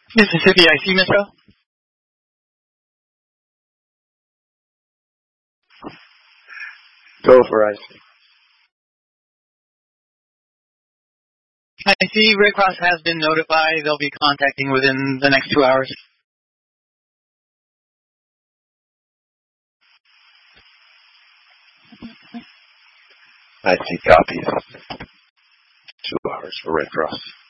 Mississippi IC Metro. Go for IC. IC, Red Cross has been notified. They'll be contacting within the next 2 hours. IC copies. 2 hours for Red Cross.